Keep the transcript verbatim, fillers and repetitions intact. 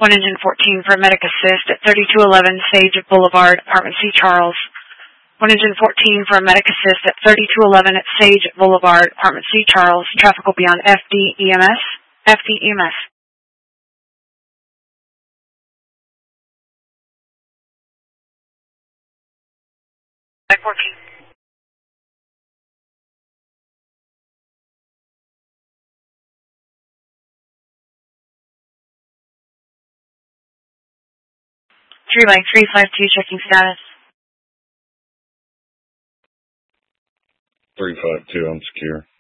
one engine fourteen for medic assist at thirty-two eleven Sage Boulevard, Apartment C, Charles. one engine fourteen for medic assist at thirty-two eleven at Sage Boulevard, Apartment C, Charles. Traffic will be on F D E M S. F D E M S. fourteen. three by three five two, checking status. three five two, unsecure.